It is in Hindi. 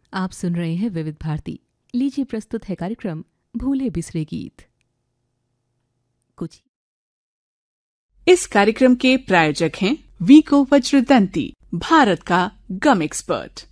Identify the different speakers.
Speaker 1: आप सुन रहे हैं विविध भारती। लीजिए प्रस्तुत है कार्यक्रम भूले बिसरे गीत। कुछ
Speaker 2: इस कार्यक्रम के प्रायोजक हैं वीको वज्रदंती, भारत का गम एक्सपर्ट।